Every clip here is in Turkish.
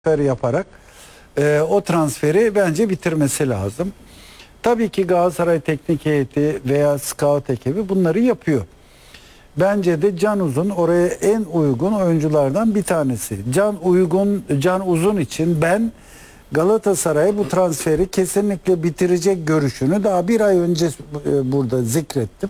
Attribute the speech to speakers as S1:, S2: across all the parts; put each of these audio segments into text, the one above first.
S1: yaparak o transferi bence bitirmesi lazım. Tabii ki Galatasaray Teknik Heyeti veya Scout ekibi bunları yapıyor. Bence de Can Uzun oraya en uygun oyunculardan bir tanesi. Can Uzun için ben Galatasaray bu transferi kesinlikle bitirecek görüşünü daha bir ay önce burada zikrettim.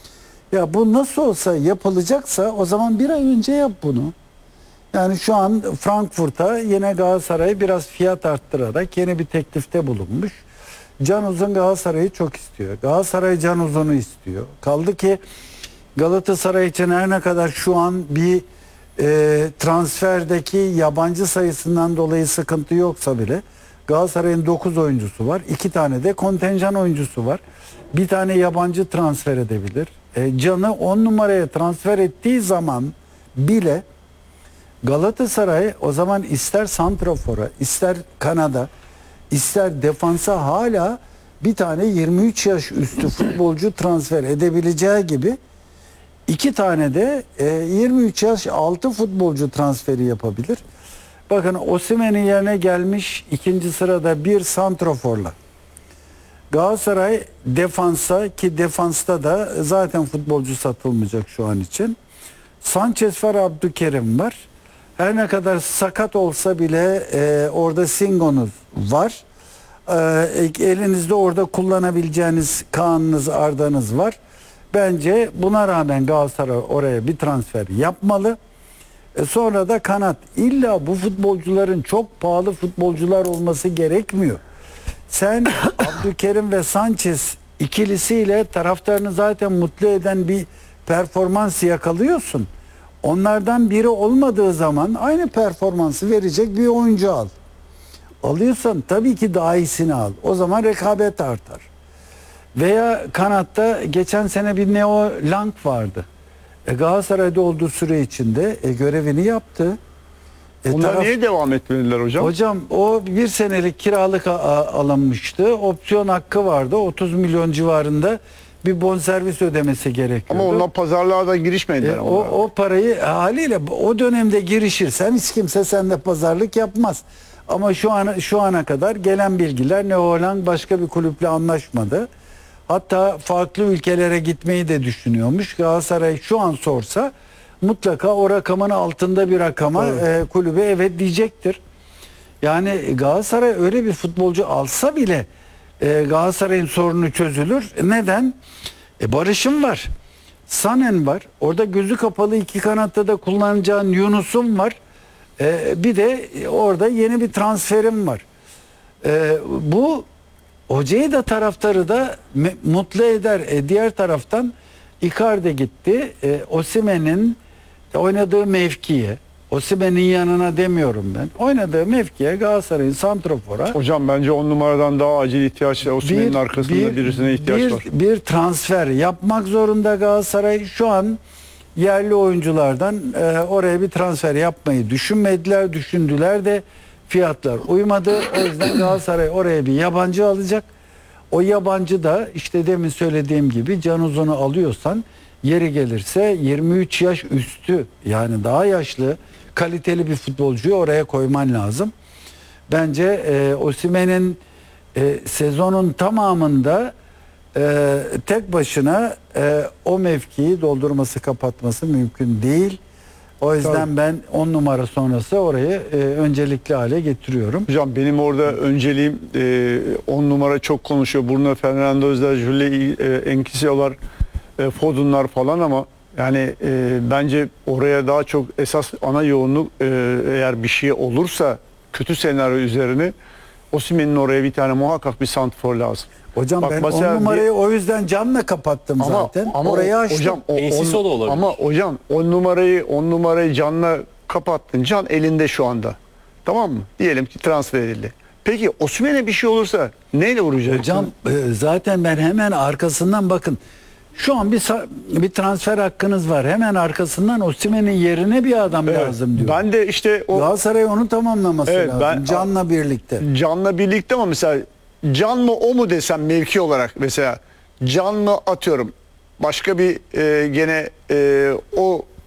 S1: Ya bu nasıl olsa yapılacaksa o zaman bir ay önce yap bunu. Yani şu an Frankfurt'a yine Galatasaray biraz fiyat arttırarak yeni bir teklifte bulunmuş. Can Uzun Galatasaray'ı çok istiyor. Galatasaray Can Uzun'u istiyor. Kaldı ki Galatasaray için her ne kadar şu an bir transferdeki yabancı sayısından dolayı sıkıntı yoksa bile Galatasaray'ın 9 oyuncusu var. 2 tane de kontenjan oyuncusu var. Bir tane yabancı transfer edebilir. Can'ı 10 numaraya transfer ettiği zaman bile Galatasaray o zaman ister santrafora, ister kanada, ister defansa hala bir tane 23 yaş üstü futbolcu transfer edebileceği gibi 2 tane de 23 yaş altı futbolcu transferi yapabilir. Bakın Osimhen'in yerine gelmiş ikinci sırada bir santraforla. Galatasaray defansa, ki defansta da zaten futbolcu satılmayacak şu an için. Sanchez var, Abdülkerim var. Her ne kadar sakat olsa bile orada Singo'nuz var. Elinizde orada kullanabileceğiniz Kaan'ınız, Arda'nız var. Bence buna rağmen Galatasaray oraya bir transfer yapmalı. Sonra da kanat. İlla bu futbolcuların çok pahalı futbolcular olması gerekmiyor. Sen Abdülkerim ve Sanchez ikilisiyle taraftarını zaten mutlu eden bir performans yakalıyorsun. Onlardan biri olmadığı zaman aynı performansı verecek bir oyuncu al. Alıyorsan tabii ki daha iyisini al. O zaman rekabet artar. Veya kanatta geçen sene bir Neo Lang vardı. Galatasaray'da olduğu süre içinde görevini yaptı.
S2: Onlar niye devam etmediler hocam?
S1: Hocam o bir senelik kiralık alınmıştı. Opsiyon hakkı vardı. 30 milyon civarında bir bonservis ödemesi gerekiyordu.
S2: Ama onlar pazarlığa da girişmediler.
S1: O parayı haliyle o dönemde girişirsen hiç kimse seninle pazarlık yapmaz. Ama şu ana kadar gelen bilgiler Neo Lang başka bir kulüple anlaşmadı. Hatta farklı ülkelere gitmeyi de düşünüyormuş. Galatasaray şu an sorsa mutlaka o rakamın altında bir rakama kulübe evet diyecektir. Yani Galatasaray öyle bir futbolcu alsa bile Galatasaray'ın sorunu çözülür. Neden? Barış'ın var. Sanen var. Orada gözü kapalı iki kanatta da kullanacağın Yunus'un var. Bir de orada yeni bir transferim var. Bu hocayı da taraftarı da mutlu eder. Diğer taraftan Icardi gitti. Osimhen'in oynadığı mevkiye, Osimhen'in yanına demiyorum ben, oynadığı mevkiye Galatasaray'ın santrafora.
S2: Hocam bence 10 numaradan daha acil ihtiyaç var. Osimhen'in arkasında birisine ihtiyaç var.
S1: Bir transfer yapmak zorunda Galatasaray. Şu an yerli oyunculardan oraya bir transfer yapmayı düşünmediler. Düşündüler de fiyatlar uymadı. O yüzden Galatasaray oraya bir yabancı alacak. O yabancı da işte demin söylediğim gibi Can Uzun'u alıyorsan yeri gelirse 23 yaş üstü, yani daha yaşlı kaliteli bir futbolcuyu oraya koyman lazım. Bence Osimhen'in sezonun tamamında tek başına o mevkiyi doldurması, kapatması mümkün değil. O yüzden ben 10 numara sonrası orayı öncelikli hale getiriyorum.
S2: Hocam benim orada önceliğim 10 numara çok konuşuyor. Bruno Fernandes'ler, Jule Enkisiyo'lar, Foden'lar falan ama yani bence oraya daha çok esas ana yoğunluk eğer bir şey olursa kötü senaryo üzerine Osimhen'in oraya bir tane muhakkak bir santrfor lazım.
S1: Hocam bak, ben 10 numarayı o yüzden Can'la kapattım zaten.
S2: Ama
S1: orayı açtım.
S2: Hocam,
S3: Enciso da olabilir.
S2: Ama hocam 10 numarayı Can'la kapattın. Can elinde şu anda. Tamam mı? Diyelim ki transfer edildi. Peki Osimhen'e bir şey olursa neyle vuracak?
S1: Hocam zaten ben hemen arkasından bakın. Şu an bir transfer hakkınız var. Hemen arkasından Osimhen'in yerine bir adam lazım diyor.
S2: Ben de işte o
S1: Galatasaray onu tamamlaması lazım. Can'la birlikte.
S2: Can'la birlikte ama mesela Can mı o mu desem mevki olarak mesela Can mı atıyorum başka bir gene o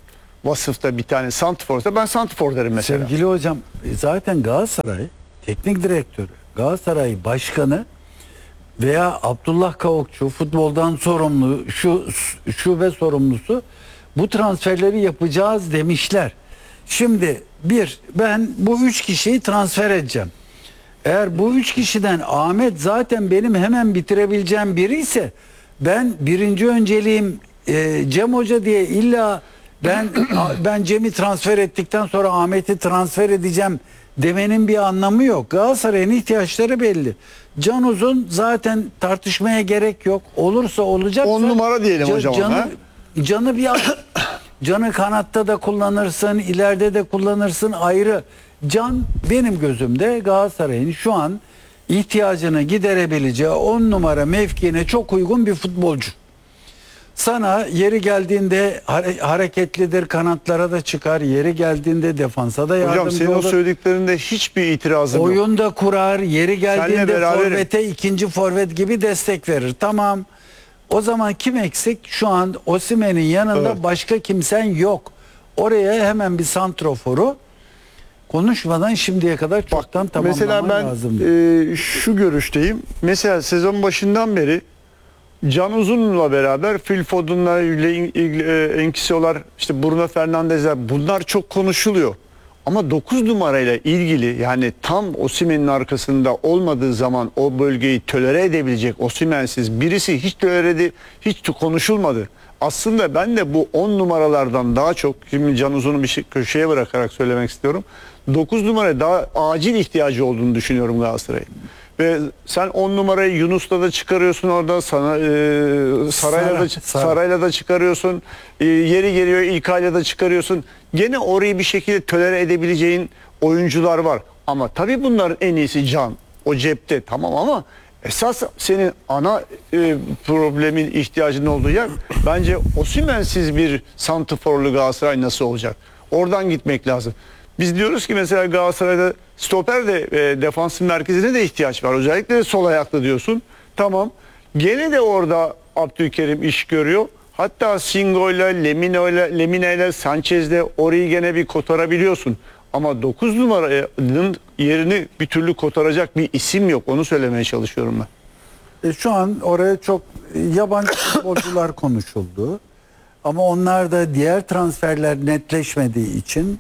S2: vasıfta bir tane santrforsa ben santrfor derim mesela.
S1: Sevgili hocam, zaten Galatasaray teknik direktörü, Galatasaray başkanı veya Abdullah Kavukçu, futboldan sorumlu, şu şube sorumlusu, bu transferleri yapacağız demişler. Şimdi ben bu 3 kişiyi transfer edeceğim. Eğer bu 3 kişiden Ahmet zaten benim hemen bitirebileceğim biri ise, ben birinci önceliğim Cem Hoca diye illa ben Cem'i transfer ettikten sonra Ahmet'i transfer edeceğim demenin bir anlamı yok. Galatasaray'ın ihtiyaçları belli. Can Uzun zaten tartışmaya gerek yok. Olursa olacaksa
S2: 10 numara diyelim hocam ona.
S1: Canı bir canı kanatta da kullanırsın, ileride de kullanırsın, ayrı. Can benim gözümde Galatasaray'ın şu an ihtiyacını giderebileceği 10 numara mevkiine çok uygun bir futbolcu. Sana yeri geldiğinde hareketlidir, kanatlara da çıkar, yeri geldiğinde defansa da yardımcı olur.
S2: Hocam senin o söylediklerinde hiçbir itirazım yok.
S1: Oyunda kurar, yeri geldiğinde
S2: beraberim.
S1: forvete, ikinci forvet gibi destek verir. Tamam. O zaman kim eksik? Şu an Osimhen'in yanında
S2: Evet.
S1: başka kimsen yok. Oraya hemen bir santroforu konuşmadan şimdiye kadar çoktan tamamlaman
S2: mesela ben
S1: lazım.
S2: şu görüşteyim. Mesela sezon başından beri Can Uzun'la beraber Phil Foden'la Enksio'lar, işte Bruno Fernandes'ler, bunlar çok konuşuluyor. Ama 9 numarayla ilgili, yani tam Osimhen'in arkasında olmadığı zaman o bölgeyi tolere edebilecek, Osimhen'siz birisi hiç konuşulmadı. Aslında ben de bu 10 numaralardan daha çok, şimdi Can Uzun'u bir köşeye bırakarak söylemek istiyorum. 9 numaraya daha acil ihtiyacı olduğunu düşünüyorum Galatasaray'ın. Ve sen 10 numarayı Yunus'la da çıkarıyorsun orada, Saray'la da çıkarıyorsun. Yeri geliyor İlkay'la da çıkarıyorsun. Gene orayı bir şekilde tolere edebileceğin oyuncular var. Ama tabii bunların en iyisi Can. O cepte, tamam, ama esas senin ana problemin, ihtiyacın olduğu yer bence Osimhen'siz bir santrforlu Galatasaray nasıl olacak? Oradan gitmek lazım. Biz diyoruz ki mesela Galatasaray'da stoper de defansın merkezine de ihtiyaç var. Özellikle de sol ayaklı diyorsun. Tamam. Gene de orada Abdülkerim iş görüyor. Hatta Singo'yla, Lemine'yle, Sanchez'le orayı gene bir kotarabiliyorsun. Ama 9 numaranın yerini bir türlü kotaracak bir isim yok. Onu söylemeye çalışıyorum ben.
S1: Şu an oraya çok yabancı futbolcular konuşuldu. Ama onlar da diğer transferler netleşmediği için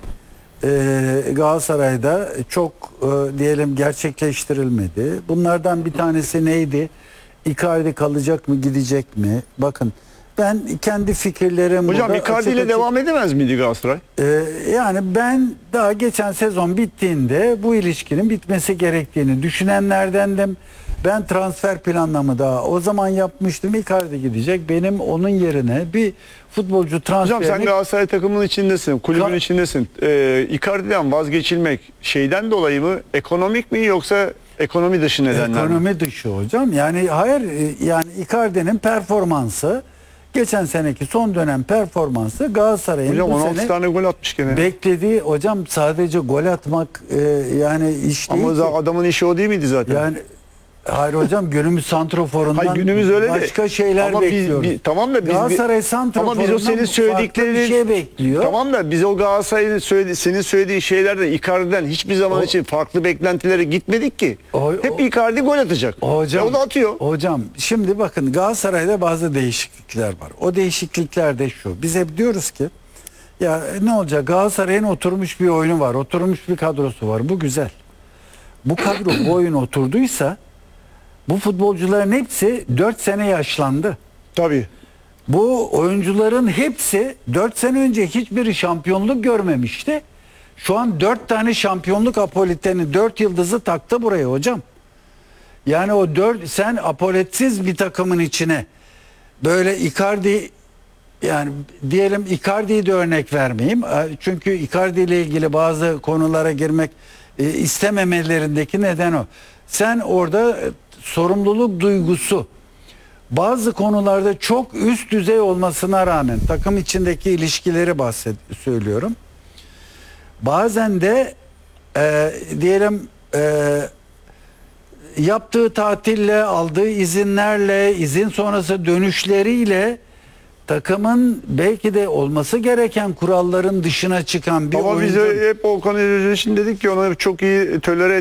S1: Galatasaray'da çok diyelim gerçekleştirilmedi. Bunlardan bir tanesi neydi? Icardi kalacak mı, gidecek mi? Bakın, ben kendi fikirlerim
S2: Hocam
S1: burada
S2: Icardi ile devam edemez miydi Galatasaray?
S1: yani ben daha geçen sezon bittiğinde bu ilişkinin bitmesi gerektiğini düşünenlerdendim. Ben transfer planlamı daha o zaman yapmıştım. Icardi gidecek. Benim onun yerine bir futbolcu transferini...
S2: Hocam sen Galatasaray takımının içindesin, kulübün içindesin. Icardi'den vazgeçilmek şeyden dolayı mı, ekonomik mi, yoksa ekonomi dışı nedenler mi?
S1: Ekonomi dışı hocam. Yani hayır, yani Icardi'nin performansı, geçen seneki son dönem performansı Galatasaray'ın
S2: Hocam
S1: bu
S2: 16
S1: sene
S2: tane gol atmış gene.
S1: beklediği, hocam sadece gol atmak yani iş değil
S2: Ama
S1: ki.
S2: adamın işi o değil miydi zaten?
S1: Yani hayır hocam, günümüz santroforundan
S2: Hayır, günümüz öyle
S1: başka şeyler
S2: ama
S1: bekliyoruz.
S2: Tamam da
S1: Galatasaray santroforundan
S2: ama biz o senin söylediklerini
S1: bir şey bekliyor.
S2: Tamam da biz o Galatasaray'ın senin söylediğin şeylerden, Icardi'den hiçbir zaman için farklı beklentilere gitmedik ki. Hep Icardi gol atacak.
S1: Hocam,
S2: o da atıyor.
S1: Hocam şimdi bakın, Galatasaray'da bazı değişiklikler var. O değişiklikler de şu. Biz hep diyoruz ki ya ne olacak, Galatasaray'ın oturmuş bir oyunu var. Oturmuş bir kadrosu var. Bu güzel. Bu kadro bu oyun oturduysa bu futbolcuların hepsi 4 sene yaşlandı.
S2: Tabii.
S1: Bu oyuncuların hepsi 4 sene önce hiçbiri şampiyonluk görmemişti. Şu an 4 tane şampiyonluk apoliteni, 4 yıldızı taktı buraya hocam. Yani o 4, sen apolitsiz bir takımın içine böyle Icardi, yani diyelim Icardi'yi de örnek vermeyeyim. Çünkü Icardi ile ilgili bazı konulara girmek istememelerindeki neden o. Sen orada sorumluluk duygusu bazı konularda çok üst düzey olmasına rağmen, takım içindeki ilişkileri söylüyorum. Bazen de diyelim yaptığı tatille, aldığı izinlerle, izin sonrası dönüşleriyle takımın belki de olması gereken kuralların dışına çıkan bir
S2: Ama
S1: oyuncu.
S2: bize hep Volkan Özdeş'in dedik ki onu çok iyi tolere